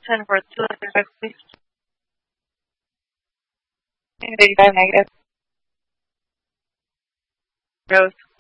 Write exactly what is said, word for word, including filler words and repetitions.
ten for two hundred, please. eighty-five negative. Rose.